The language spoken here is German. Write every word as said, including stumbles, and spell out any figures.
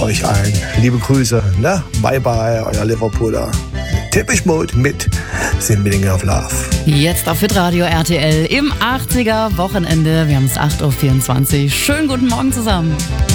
euch allen liebe Grüße. Ne? Bye bye, euer Liverpooler. Teppichmode mit Sin Meaning of Love. Jetzt auf Hitradio R T L im achtziger Wochenende. Wir haben es acht Uhr vierundzwanzig. Schönen guten Morgen zusammen.